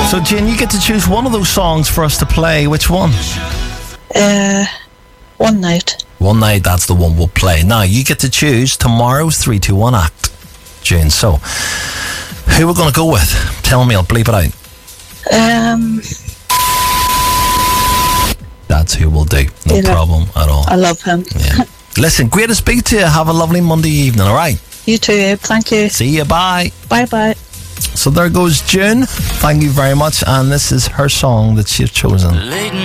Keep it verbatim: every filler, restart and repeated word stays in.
So, Jane, you get to choose one of those songs for us to play. Which one? Uh, One Night. One Night, that's the one we'll play. Now, you get to choose tomorrow's three two one act, Jane. So, who we're going to go with? Tell me, I'll bleep it out. Um, That's who we'll do. No yeah. problem at all. I love him. Yeah. Listen, great to speak to you. Have a lovely Monday evening, all right? You too, Abe. Thank you. See you. Bye. Bye-bye. So there goes June. Thank you very much. And this is her song that she's chosen.